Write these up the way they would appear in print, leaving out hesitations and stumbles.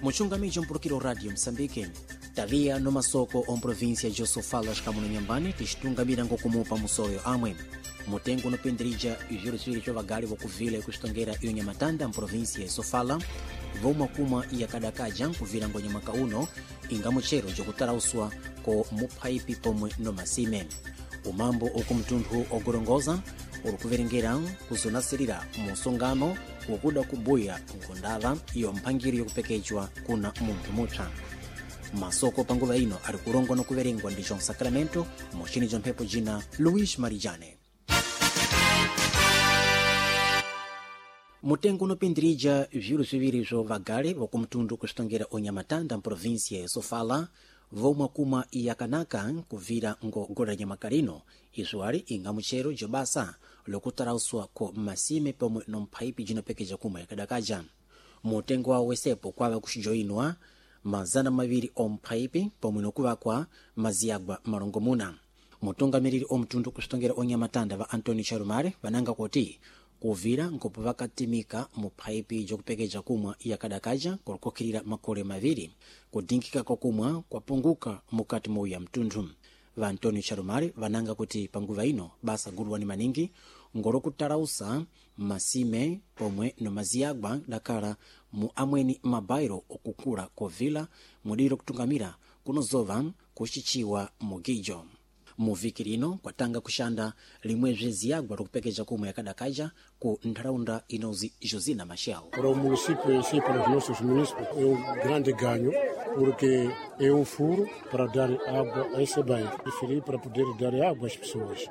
muchungamiji mpulukiro radio Moçambique tavia no masoko on província de Sofalas kamuno nyambani ticitungamira ngokumupa musoyo amwe mutengo unopenderija iviro ziwiri vyovagali vokuvila ikusitongera iyo nyamatanda mprovíncia ya Sofala vomwe kuma yakadakaja nkuvira ngo nyamaka uno inga muchero jokutarauswa ko muphaipi pomwe no masime umambo okumtundu ogorongoza urikuverengera kuzonasirira musongano wokuda kubuya nkondava iyo mphangiro yokupekejwa kuna munthu mutha masoko panguva ino ari kurongwa nokuverengwa ndi João Sacramento muchini ja mphepo jina Luís Marijane. mutengo unopindirija vyiru viwiri vyovagale vokumtundu kusitongera onyamatanda mprovíncia ya Sofala vomwe kuma yakanaka kuvira ngogora nyamakarino izwari inga muchero jobasa lokutarauswa ko masime pomwe nomphaipi jinopekeja kuma yakadakaja mutengo wa wesepo kwava kuxijoinwa mazana maviri omphaipi pomwe nokuvakwa maziyagwa malongomuna mutungamiriri omtundu kusitongera onyamatanda va Antônio Charumare vananga kuti kuvira ngopo vakatimika muphaipi jokupekeja kumwa yakadakaja kolokokirira makole maviri kudinkika kwakumwa kwapunguka mukati mouya mtundu va Antônio Charumare vananga kuti panguva ino basa guluwani maningi ngolokutarausa masime pomwe nomaziyagwa dakala mu amweni mabairo okukula kovila mudiro kutungamira kunozova kuxichiwa mugijo muviki lino kwatanga kuxanda limwebve ziyagwa lokupekeja kumwe yakadakaja ku ntharaunda inozi Josina Machel. Para o município em si, para os nossos municípios, é um grande ganho, porque é furo para dar água a esse bairro. Preferi para poder dar água às pessoas.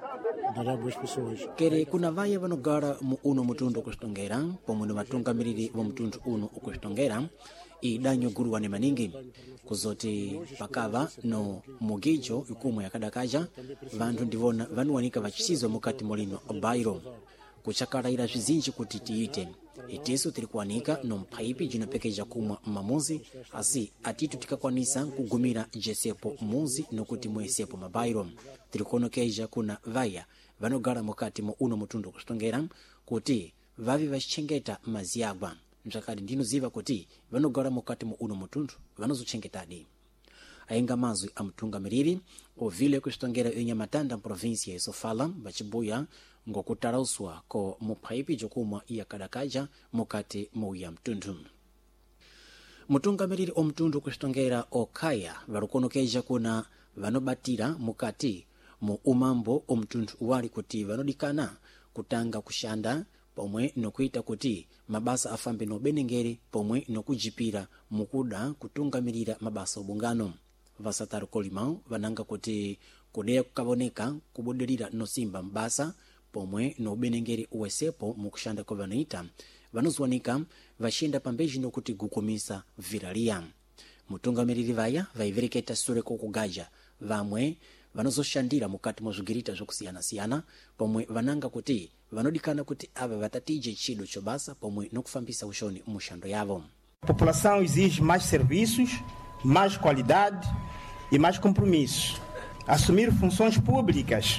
Kere kuna vaya vanogara mu uno mutundu okusitongera pomwe no matungamiriri vo mutundu uno okusitongera idanyo guluwane maningi kuzoti pakava no mugijo ikumwe yakadakaja vanthu ndivona vanuwanika vachisizo mukati molino bairo kuchakalaira zvizinji kuti tiite itiso tilikuwanika no mphaipi jinopekeja kumwa mamuzi asi atitu tikakwanisa kugumira jesepo muzi nokuti mwesepo mabairo tilikonokeja kuna vaya vanogara mukati mo uno mutundu okusitongera kuti vavi vachichengeta maziyagwa mzakadi ndinoziva kuti vanogara mukati mo uno mutundu vanozochengetadi ainga mazwi amtungamiriri ovile kusitongera yenyamatanda mprovíncia ya Sofala vachibuya ngokutarauswa ko muphaipi jokumwa yakadakaja mukati mouya mtundu mutungamiriri omtundu kusitongera okhaya valukonokeja kuna vanobatira mukati mu umambo omtundu wali kuti vanodikana kutanga kuxanda pomwe nokuita kuti mabasa afambe nobenengere pomwe nokujipira mukuda kutungamirira mabasa obungano vasataro kolimão vananga kuti kudeya kukavoneka kubudirira nosimba mbasa pomwe nobenengere uwesepo mukuxanda kwa vanoita vanozwanika vaxinda pambeji nokuti gukumisa viraliya mutungamiriri vaya vaivereketa sure kokugaja vamwe vanozoxandira mukati mozvigirita zokusiyana-siyana pomwe vananga kuti vanodikana kuti ava vatatije chido chobasa pomwe nokufambisa uxoni muxando yavo. A população exige mais serviços, mais qualidade e mais compromisso. Assumir funções públicas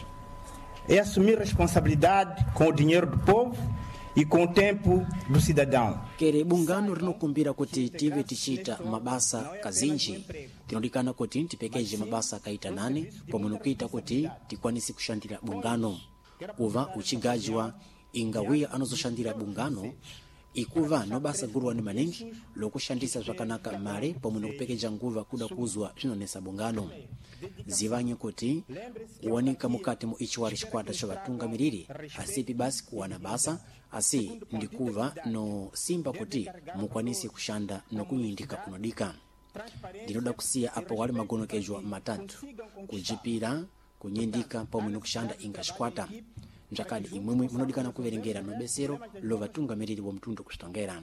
é assumir responsabilidade com o dinheiro do povo e com o tempo do cidadão. Kere bungano rinokumbira kuti tive tichita mabasa kazinji tinodikana kuti tipekeje mabasa kaita nane pomwe nokuita kuti tikwanisi kuxandira bungano kuva uchigajiwa ingawiya anozoxandira bungano ikuva nobasa guluwani maningi lokuxandisa zvakanaka male pomwe nokupekeja nguva kuda kuzwa zvinonesa bungano zivanye kuti kuwanika mukati mu ichiwari chikwata chovatungamiriri asipi basi kuwana basa asi ndikuva no simba kuti mukwanisi kuxanda nokuyindika kunodika ndinoda kusiya apo wali magonokejwa matatu kujipira kunyindika pomwe nokuxanda inga xikwata mzakadi imwemwe munodikana kuverengera nobesero lovatungamiriri womtundu kusitongera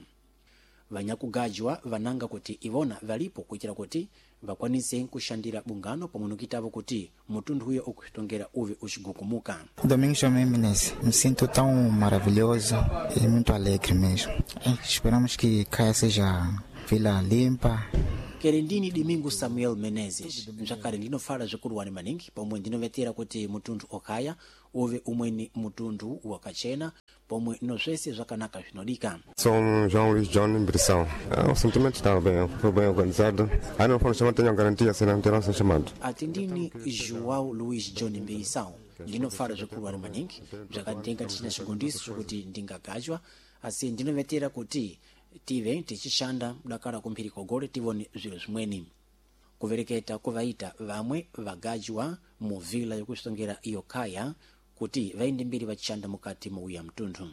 vanyakugajwa vananga kuti ivona valipo kuitira kuti vakwanise kuxandira bungano pomwe nokitavo kuti mutundu huyo okusitongera uve uxigukumuka. Domingos Chamem Menezes, me sinto tão maravilhoso e muito alegre mesmo. Esperamos que Caia seja vila limpa. Kerendini Domingo Samuel Menezes mzakari ndinofala zvikuluwani maningi pomwe ndinovetera kuti mutundu okaya uve umweni mutundu wakachena pomwe nozvese zvakanaka zvinodika. Sou João Luís John Impressão. O sentimento estava bem, foi bem organizado. Aí não foram chamados, tenham garantia, se não terão sido chamados. Ati ndini João Luís John Impressão ndinofara zvikuru maningi zvakanditenga tichina chigondiso chokuti ndingagajwa, asi ndinovetera kuti tive tichishanda mudakara kumphiri kogore tivone zviro zvimweni. Kuvereketa kuvaita vamwe vagajwa mu vila yokusongera iyo kaya kuti vainde mbiri vachishanda mukati mouya mtunthu.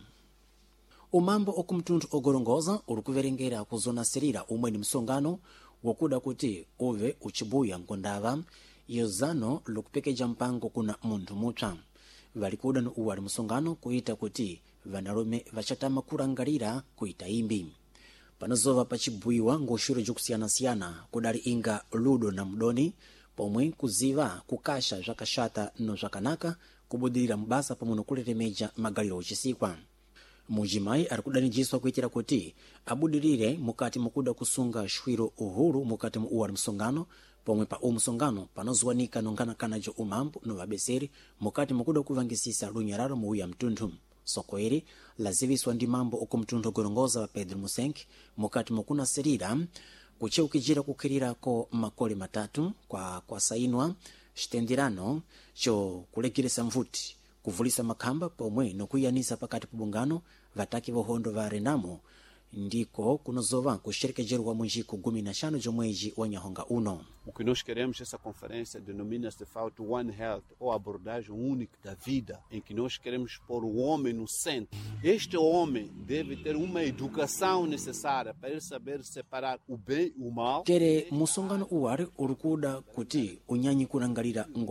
Umambo okumtunthu ogorongoza uri kuverengera kuzonasirira umweni msongano wokuda kuti uve uchibuya nkondava iyo zano lokupekeja mpango kuna munthu mutsva. Valikuda no uwali msongano kuita kuti vanalume vachatama kurangalira kuita imbi. Panozova pachibuyiwa ngoshiro jokusiyana-siyana kudali inga ludo na mdoni pomwe kuziva kukasha zvakashata no zvakanaka kubudilira mbasa pamuno kuletemeja magaliro uchisikwa. Mujimayi ari kudanijiswa kuitira kuti abudilire mukati mukuda kusunga shwiro uhuru mukati mu uwali msongano pomwe pa msongano panoziwanika nonganakanajo umambo no vabeseri mukati mukuda kuvangisisa lunyararo muuya mtunthu. Soko iri laziviswa ndi mambo okumtunthu ogorongoza wa Pedro Musenki mukati mukunasirira kucheukijira kukirirako makole matatu kwa sainwa chitendirano cho kulegirisa mvuti kuvulisa makhamba pomwe nokuyanisa pakati pabungano vataki vohondo va Renamo ndiko kunozova kusherekejerwa munjiko 15 jomweji wa Nyahonga uno. O que nós queremos essa conferência denomina-se de fato One Health, ou abordagem única da vida, em que nós queremos pôr o homem no centro. Este homem deve ter uma educação necessária para ele saber separar o bem e o mal. Tere musongano uwari urikuda kuti unyanyi kurangalira ngo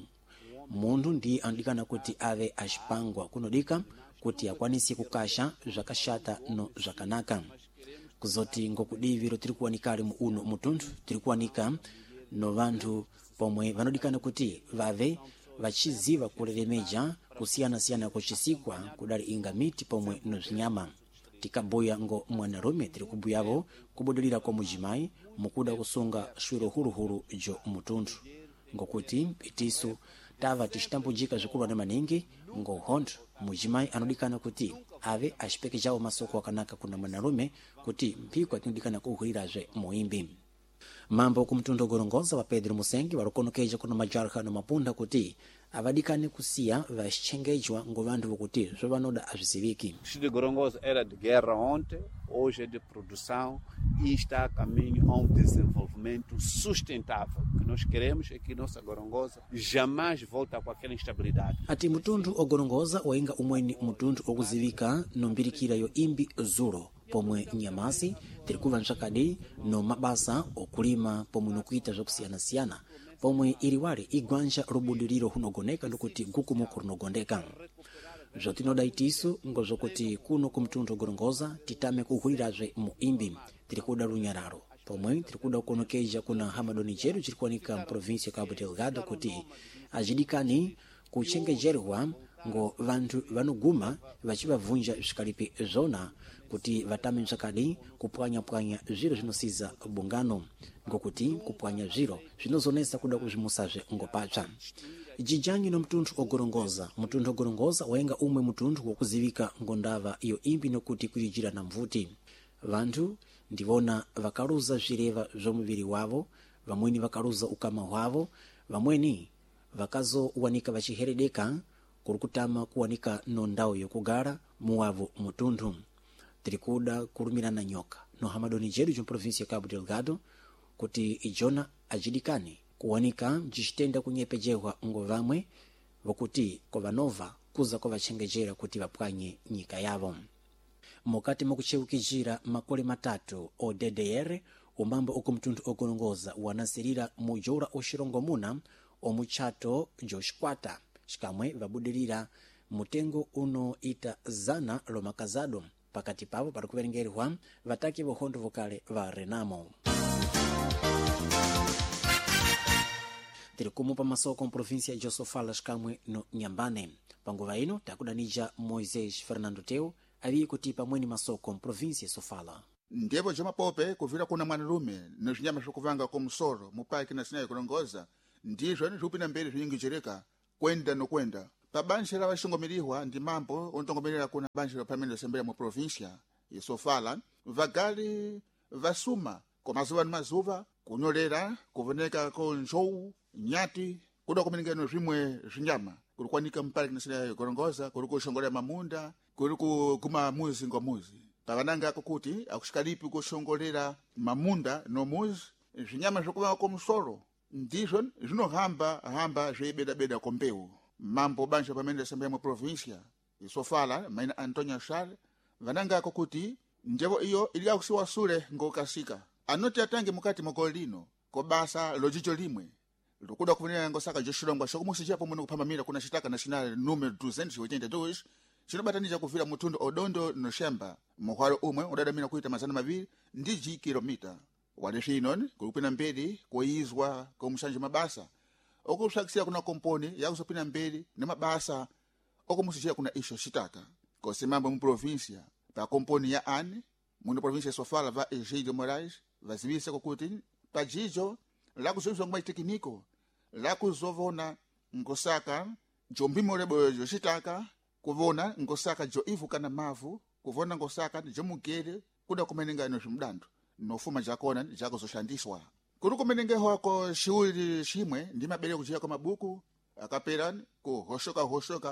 munthu ndi andikana kuti ave ashipangwa kunodika kuti akwanisi kukasha zvakashata no zvakanaka. Kuzoti ngokudiviro tiri kuwanikali mu uno mutunthu tiri kuwanika no vanthu pomwe vanodikana kuti vave vachiziva kuleremeja kusiyana-siyana kuchisikwa kudali inga miti pomwe no zinyama. Tikabuya ngo mwanarume tiri kubuyavo kubudilira kwa mujimayi mukuda kusunga shwiro huruhuru jo mutunthu. Ngokuti itiso tava tichitambujika zvikulu maningi ngo hondo mujimayi anodikana kuti ave achipekejawo masoko akanaka kuna mwanarume kuti mpiko atinodikana kuhulirazve muimbi. Mambo okumtunthu ogorongoza wa Pedro Musenki warukonokeja kuna majarha no mapunda kuti avadikane kusiya vachichengejwa ngo vanthu vokuti zvovanoda azviziviki. O de Gorongosa era de guerra ontem, hoje é de produção e está a caminho a um desenvolvimento sustentável. O que nós queremos é que nossa Gorongosa jamais volte com aquela instabilidade. Ati mutunthu ogorongoza wainga umweni mutunthu okuzivika no mbirikira yo imbi zulo pomwe nyamasi tiri kuva nzvakadi no mabasa okulima pomwe nokuita zvakusiyana-siyana pomwe iriwali igwanja rubudiliro hunogoneka ndokuti gukumuku runogondeka. Zvatinoda itiso ngo zokuti kuno kumtunthu ogorongoza titame kuhulirazve mu imbi tiri kuda lunyararo pomwe tiri kuda kukonokeja kuna hamadoni jeru chiri kuwanika mprovinsia Cabo Delgado kuti ajidikani kuchengejerwa ngo vanthu vanoguma vachivavunja zvikalipi zona kuti vatame mzakadi kupwanya-pwanya zviro zvinosiza bungano ngokuti kupwanya zviro zvinozonesa kuda kuzvimusazve ngopatsva. Jijanyi no mtunthu ogorongoza wainga umwe mutunthu wokuzivika ngondava iyo imbi nokuti kuyijira na mvuti. Vanthu ndivona vakaluza zvireva zomuviri wavo, vamweni vakaluza ukama hwavo, vamweni vakazowanika vachiheredeka kurukutama kuwanika no ndawu yokugara muwavo mutunthu. Tirikuda kurumirana nyoka no hamadoni jedu jo provinsia Cabo Delgado kuti ijona ajidikani kuwanika mchitenda kunyepejehwa ngo vamwe vokuti kovanova kuza kovachengejera kuti vapwanye nyika yavo. Mukati mukucheukijira makole matatu o DDR umambo okumtunthu ogorongoza wanasirira mujora oshirongo muna omuchato joshikwata shikamwe vabudilira mutengo uno ita zana lomakazado pakati pavo pari kuverengerwa vataki vohondo vokale va Renamo. Tiri kumupa masoko mprovinsia ya Sofala shikamwe no Nyambane. Panguva ino takudanija Moisés Fernando Teu ali kuti pamweni masoko mprovinsia Sofala. Ndipo chamapope kuvira kuna mwanalume nozinyama zokuvanga komusoro mupaki na sinayi kulongoza ndizvo ani zviupi na mberi zvinyingichireka kwenda nokwenda pa banja la vaxongomelihwa ndi mambo ontongomelera kuna banja la pamene assembleya mu província ya Sofala vagali vasuma komazuva ni mazuva kunyolera kuvoneka ko njowu nyati kuda kumenengano zvimwe zvinyama kuri kwanika mpale kinasira gorongoza kuri kushongolera mamunda kuri kuguma muzi ngomuzi pavanangako kuti akuxikalipi kushongolera mamunda nomuzi zvinyama zvokuva komusoro ndizvo zvinohamba zveibedabeda kombewu mambo banja pamene assembleya mu província ya Sofala maina Antonio Char vanangako kuti njevo iyo ili akusiwa sule ngokasika anoti atange mukati mugolo lino ko basa lojijo limwe likuda kufunira ngosaka joshilongwa shokumusijapo muno kuphamamira kuna chitaka national numero 282 chinobatanija kuvira mutundu odondo no Xemba muhwalo umwe udadamira kuita mazana maviri ndi kilomita wale zvino kulupina mberi koyizwa komushanje mabasa okusakisira kuna komponi yakuzopina mberi ne mabasa okumusijira kuna isho chitaka kosimambo mu província pa komponi ya ane muno província ya Sofala va Egídio Moraes vazivisa kuti pajijo lakuzozwa ngwa tekniko lakuzovona ngosaka jombimolebo jochitaka kuvona ngosaka jo ivuka na mavu kuvona ngosaka jomugere kuda kumenengano zvimudando nofuma jakona jakuzoshandiswa kuri kumenengeho shiwiri shimwe ndi mabere kuchira kwa mabuku akaperani kuhoshoka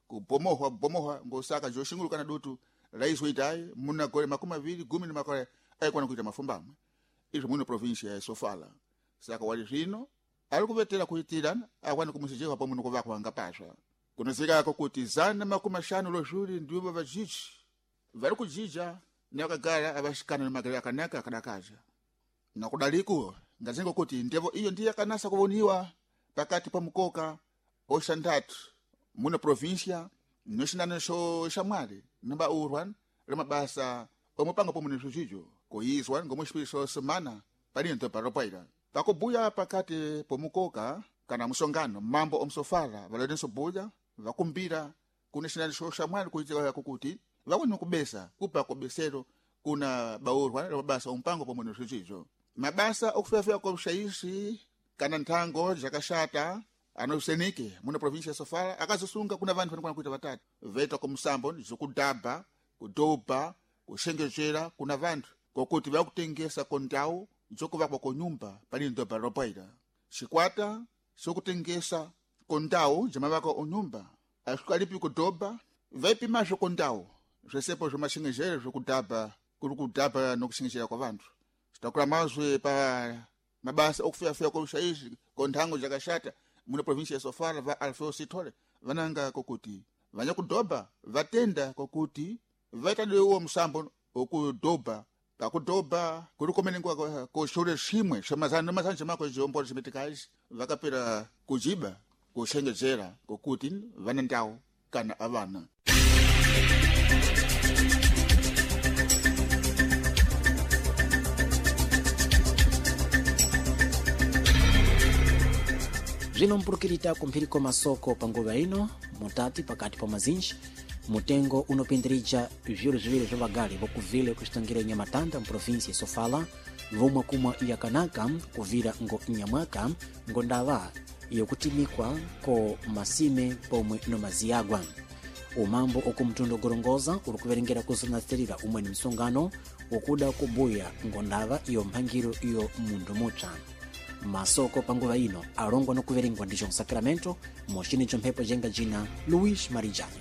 kubomohwa ngosaka joshinguluka na dutu raizwe itai muna gore makumi aviri gumi ni makore aikwana kuita mafumbamwe izvo muno província ya Sofala saka wali zvino ali kuvetera kuitirana akwana kumusijeka pa muno kuvakwa ngapasha kunozekako kuti zana makumi ashanu lozhuri ndiwo vajiji vari kujija nakagara avashikana nemagari akanaka akadakaja nakudaliko ngazengo kuti ndevo iyo ndiye akanasa kuvoniwa pakati pa mukoka oshandatu muno província noxinano xamwali namba urwan ramabasa omupanga pomwe zvijijo koyizwa ngomuxipiriso semana palinto paropaira pakubuya pakati pomukoka kana musongano mambo omsofala valodenso buya vakumbira kuna xinano xamwali kuitika kuti vakona kubesa kupa kubesero kuna baurwa ramabasa ompango pomwe zvijijo mabasa okufefeya komxaisi kana nthango jakashata anosenike muno província ya Sofala akazosunga kuna vanhu vanokwana kuita vatatu veta komusambo zokudaba kudoba kushengezera kuna vanhu kokuti vakutengesa kondawu zokuvakwa konyumba palindo paropaira chikwata sokutengesa kondawu jamavaka onyumba asukalipi kudoba vaipimazvo kondawu zvesepo zvomashengezero zvokudaba kuri kudaba nokushengezera kwa vanhu zitakula mazwe pa mabasa okufeyafeya kolushaizhi konthango jakashata muno província ya Sofala va Alfeo Sithole vananga kokuti vanya kudoba vatenda kokuti vaitadiwa musambo okudoba pakudoba kuri komenengwa koxule ximwe xamazana xamako xiyombolo ximetikaxi vakapera kujiba kuxengezera kokuti vana ndawu kana avana zvino mpurukirita kumphiriko masoko panguva ino mutati pakati pa mazinji mutengo unopindirija vyulu ziwiri vya vagali vokuvile kuxitangira Nyamatanda mprovinsia ya Sofala vomwe kumwa yakanaka kuvira ngo Nyamwaka ngo ndava yokutimikwa ko masime pomwe no maziyagwa umambo okumtundu gorongoza uri kuverengera kuzonasirira umwe ni msongano okuda kubuya ngo ndava iyo mphangiro iyo mundu mutsva masoko panguva ino alongwa nokuverengwa ndicho Sacramento moxini chomphepo jenga jina Luis Marijane.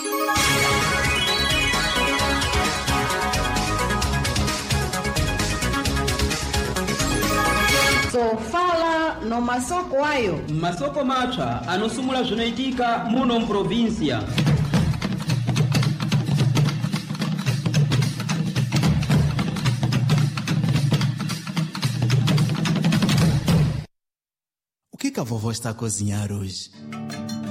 Sofala no masoko ayo masoko matsva anosumula zvinoitika muno muprovinsia. O que a vovó está a cozinhar hoje?